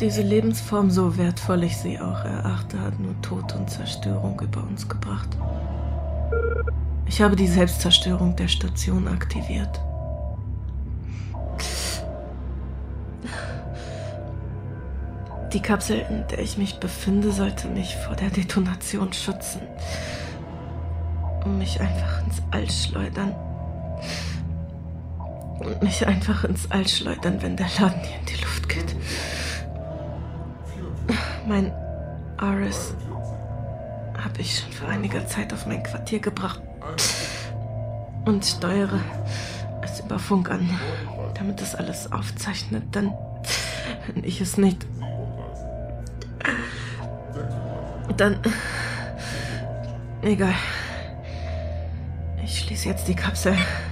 Diese Lebensform, so wertvoll ich sie auch erachte, hat nur Tod und Zerstörung über uns gebracht. Ich habe die Selbstzerstörung der Station aktiviert. Die Kapsel, in der ich mich befinde, sollte mich vor der Detonation schützen. Und mich einfach ins All schleudern. Wenn der Laden hier in die Luft geht. Mein Ares habe ich schon vor einiger Zeit auf mein Quartier gebracht. Und steuere es über Funk an, damit es alles aufzeichnet. Dann, wenn ich es nicht... Dann... Egal. Ich schließe jetzt die Kapsel.